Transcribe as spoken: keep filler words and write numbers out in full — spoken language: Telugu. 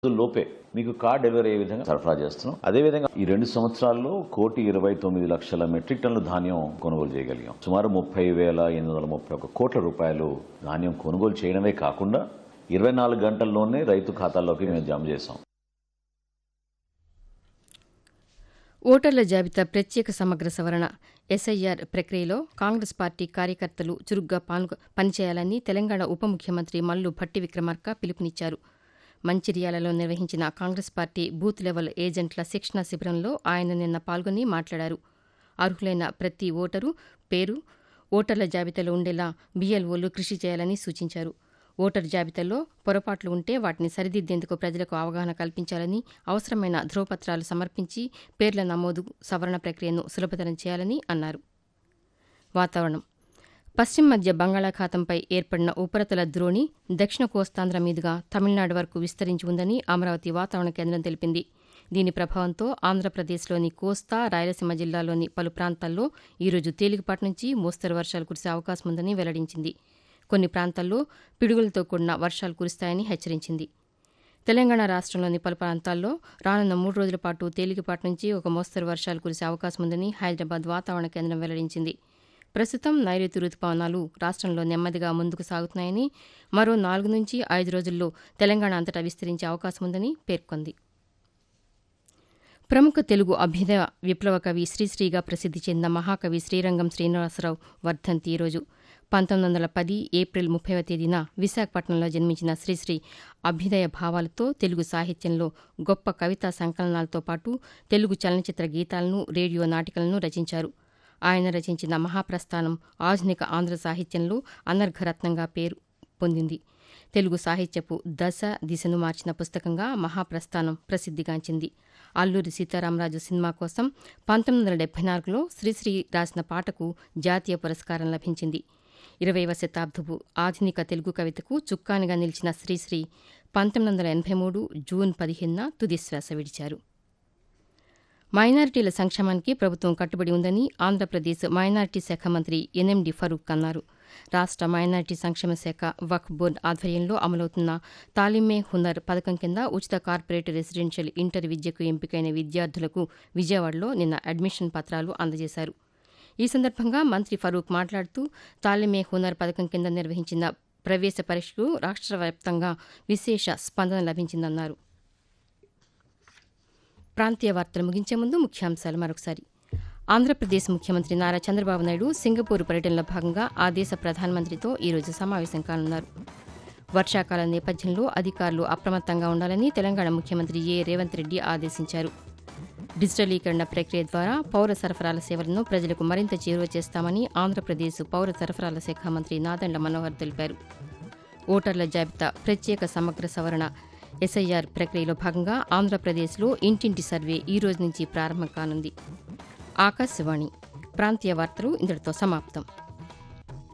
లోపే మీకు కార్ డెలివరీ అయ్యే విధంగా సరఫరా చేస్తున్నాం. అదేవిధంగా ఈ రెండు సంవత్సరాల్లో కోటి ఇరవై తొమ్మిది లక్షల మెట్రిక్ టన్నుల ధాన్యం కొనుగోలు చేయగలిగాం. సుమారు ముప్పై వేల ఎనిమిది వందల ముప్పై ఒక కోట్ల రూపాయలు ధాన్యం కొనుగోలు చేయడమే కాకుండా ఇరవై నాలుగు గంటల్లోనే రైతు ఖాతాల్లోకి మేము జమ చేశాం. ఓటర్ల జాబితా ప్రత్యేక సమగ్ర సవరణ ఎస్ఐఆర్ ప్రక్రియలో కాంగ్రెస్ పార్టీ కార్యకర్తలు చురుగ్గా పాల్గొ పనిచేయాలని తెలంగాణ ఉప ముఖ్యమంత్రి మల్లు భట్టి విక్రమార్క పిలుపునిచ్చారు. మంచిర్యాలలో నిర్వహించిన కాంగ్రెస్ పార్టీ బూత్ లెవెల్ ఏజెంట్ల శిక్షణ శిబిరంలో ఆయన నిన్న పాల్గొని మాట్లాడారు. అర్హులైన ప్రతి ఓటరు పేరు ఓటర్ల జాబితాలో ఉండేలా బీఎల్ఓలు కృషి చేయాలని సూచించారు. ఓటరు జాబితాలో పొరపాట్లు ఉంటే వాటిని సరిదిద్దేందుకు ప్రజలకు అవగాహన కల్పించాలని, అవసరమైన ధ్రువపత్రాలు సమర్పించి పేర్ల నమోదు సవరణ ప్రక్రియను సులభతరం చేయాలని అన్నారు. వాతావరణం పశ్చిమ మధ్య బంగాళాఖాతంపై ఏర్పడిన ఉపరితల ద్రోణి దక్షిణ కోస్తాంధ్ర మీదుగా తమిళనాడు వరకు విస్తరించి ఉందని అమరావతి వాతావరణ కేంద్రం తెలిపింది. దీని ప్రభావంతో ఆంధ్రప్రదేశ్లోని కోస్తా, రాయలసీమ జిల్లాలోని పలు ప్రాంతాల్లో ఈరోజు తేలికపాటి నుంచి మోస్తరు వర్షాలు కురిసే అవకాశం ఉందని వెల్లడించింది. కొన్ని ప్రాంతాల్లో పిడుగులతో కూడిన వర్షాలు కురుస్తాయని హెచ్చరించింది. తెలంగాణ రాష్ట్రంలోని పలు ప్రాంతాల్లో రానున్న మూడు రోజుల పాటు తేలికపాటి నుంచి ఒక మోస్తరు వర్షాలు కురిసే అవకాశం ఉందని హైదరాబాద్ వాతావరణ కేంద్రం వెల్లడించింది. ప్రస్తుతం నైరుతి రుతుపవనాలు రాష్ట్రంలో నెమ్మదిగా ముందుకు సాగుతున్నాయని, మరో నాలుగు నుంచి ఐదు రోజుల్లో తెలంగాణ అంతటా విస్తరించే అవకాశం ఉందని పేర్కొంది. ప్రముఖ తెలుగు అభ్యుదయ విప్లవ కవి శ్రీశ్రీగా ప్రసిద్ది చెందిన మహాకవి శ్రీరంగం శ్రీనివాసరావు వర్ధంతి ఈరోజు. పంతొమ్మిది వందల పది ఏప్రిల్ ముప్పైవ తేదీన విశాఖపట్నంలో జన్మించిన శ్రీశ్రీ అభ్యుదయ భావాలతో తెలుగు సాహిత్యంలో గొప్ప కవితా సంకలనాలతో పాటు తెలుగు చలనచిత్ర గీతాలను, రేడియో నాటికలను రచించారు. ఆయన రచించిన మహాప్రస్థానం ఆధునిక ఆంధ్ర సాహిత్యంలో అనర్ఘరత్నంగా పేరు పొందింది. తెలుగు సాహిత్యపు దశ దిశను మార్చిన పుస్తకంగా మహాప్రస్థానం ప్రసిద్దిగాంచింది. అల్లూరి సీతారామరాజు సినిమా కోసం పంతొమ్మిది వందల డెబ్బై నాలుగులో శ్రీశ్రీ రాసిన పాటకు జాతీయ పురస్కారం లభించింది. ఇరవైవ శతాబ్దపు ఆధునిక తెలుగు కవితకు చుక్కానిగా నిలిచిన శ్రీశ్రీ పంతొమ్మిది వందల ఎనభై మూడు జూన్ పదిహేనున తుదిశ్వాస విడిచారు. మైనారిటీల సంక్షేమానికి ప్రభుత్వం కట్టుబడి ఉందని ఆంధ్రప్రదేశ్ మైనారిటీ శాఖ మంత్రి ఎన్ఎండి ఫరూక్ అన్నారు. రాష్ట్ర మైనారిటీ సంక్షేమ శాఖ వక్ఫ్ బోర్డు ఆధ్వర్యంలో అమలవుతున్న తాలిమే హునర్ పథకం కింద ఉచిత కార్పొరేట్ రెసిడెన్షియల్ ఇంటర్ విద్యకు ఎంపికైన విద్యార్థులకు విజయవాడలో నిన్న అడ్మిషన్ పత్రాలు అందజేశారు. ఈ సందర్భంగా మంత్రి ఫరూక్ మాట్లాడుతూ తాలిమే హునర్ పథకం కింద నిర్వహించిన ప్రవేశ పరీక్షకు రాష్ట్ర వ్యాప్తంగా విశేష స్పందన లభించిందన్నారు. ప్రాంతీయ వార్తలు ముగించే ముందు ముఖ్యాంశాలు మరొకసారి. ఆంధ్రప్రదేశ్ ముఖ్యమంత్రి నారా చంద్రబాబు నాయుడు సింగపూర్ పర్యటనలో భాగంగా ఆ దేశ ప్రధానమంత్రితో ఈరోజు సమావేశం కానున్నారు. వర్షాకాలం నేపథ్యంలో అధికారులు అప్రమత్తంగా ఉండాలని తెలంగాణ ముఖ్యమంత్రి ఏ రేవంత్ రెడ్డి ఆదేశించారు. డిజిటలీకరణ ప్రక్రియ ద్వారా పౌర సరఫరాల సేవలను ప్రజలకు మరింత చేరువ చేస్తామని ఆంధ్రప్రదేశ్ పౌర సరఫరాల శాఖ మంత్రి నాదెండ్ల మనోహర్ తెలిపారు. ఓటర్ల జాబితా ప్రత్యేక సమగ్ర సవరణ ఎస్ఐఆర్ ప్రక్రియలో భాగంగా ఆంధ్రప్రదేశ్లో ఇంటింటి సర్వే ఈ రోజు నుంచి ప్రారంభం కానుంది. ఆకాశవాణి ప్రాంతీయ వార్తలు ఇంతటితో సమాప్తం.